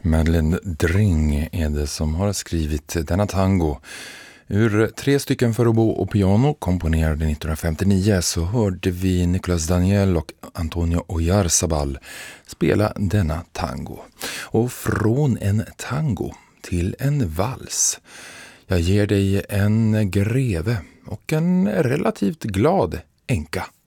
Madeleine Dring är det som har skrivit denna tango. Ur 3 stycken för oboe och piano komponerade 1959 så hörde vi Nicolas Daniel och Antonio Oyarzabal spela denna tango. Och från en tango till en vals. Jag ger dig en greve och en relativt glad änka.